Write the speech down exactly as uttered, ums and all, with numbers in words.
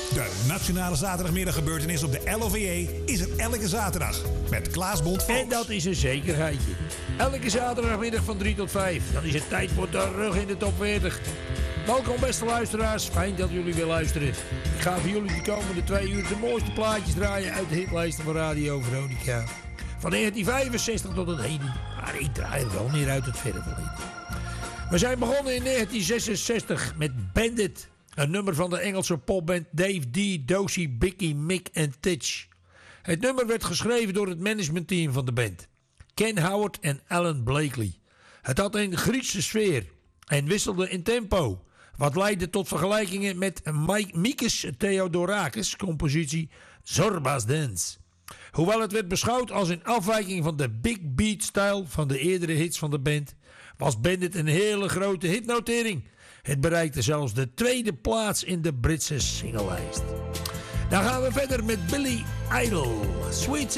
De Nationale Zaterdagmiddaggebeurtenis op de L O V E is er elke zaterdag. Met Klaas Bond Volks. En dat is een zekerheidje. Elke zaterdagmiddag van drie tot vijf. Dan is het tijd voor de rug in de top veertig. Welkom beste luisteraars. Fijn dat jullie weer luisteren. Ik ga voor jullie de komende twee uur de mooiste plaatjes draaien uit de hitlijsten van Radio Veronica. Van negentien vijfenzestig tot het heden. Maar ik draai er wel meer uit het verre verleden. We zijn begonnen in negentien zesenzestig met Bandit. Een nummer van de Engelse popband Dave D, Dozy, Bicky, Mick en Titch. Het nummer werd geschreven door het managementteam van de band. Ken Howard en Alan Blakely. Het had een Griekse sfeer en wisselde in tempo. Wat leidde tot vergelijkingen met Mikis Theodorakis' compositie Zorba's Dance. Hoewel het werd beschouwd als een afwijking van de big beat stijl van de eerdere hits van de band, was Bandit een hele grote hitnotering. Het bereikte zelfs de tweede plaats in de Britse singlelijst. Dan gaan we verder met Billy Idol, Sweet